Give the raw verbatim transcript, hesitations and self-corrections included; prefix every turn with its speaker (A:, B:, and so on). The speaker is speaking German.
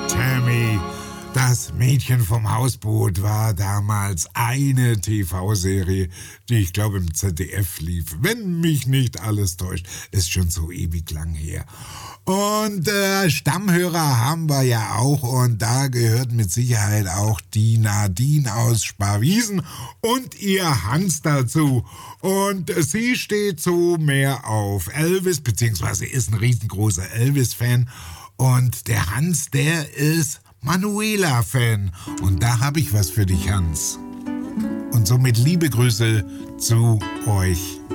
A: Tammy, das Mädchen vom Hausboot, war damals eine T V-Serie, die ich glaube im Z D F lief. Wenn mich nicht alles täuscht, ist schon so ewig lang her. Und äh, Stammhörer haben wir ja auch, und da gehört mit Sicherheit auch die Nadine aus Sparwiesen und ihr Hans dazu. Und sie steht so mehr auf Elvis, beziehungsweise ist ein riesengroßer Elvis-Fan. Und der Hans, der ist Manuela-Fan. Und da habe ich was für dich, Hans. Und somit liebe Grüße zu euch.